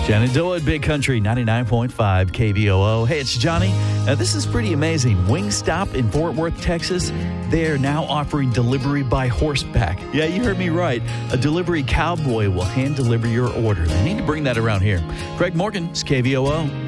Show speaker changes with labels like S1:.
S1: Shenandoah at Big Country 99.5 KVOO. Hey, it's Johnny. This is pretty amazing. Wingstop in Fort Worth, Texas, they are now offering delivery by horseback. Yeah, you heard me right. A delivery cowboy will hand deliver your order. They need to bring that around here. Craig Morgan, it's KVOO.